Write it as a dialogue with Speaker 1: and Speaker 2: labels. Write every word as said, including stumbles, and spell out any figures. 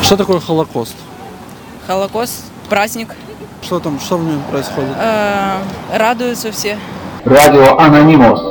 Speaker 1: Что такое Холокост?
Speaker 2: Холокост, праздник.
Speaker 1: Что там, что в нем происходит?
Speaker 2: Э, радуются все.
Speaker 3: Радио Анонімус.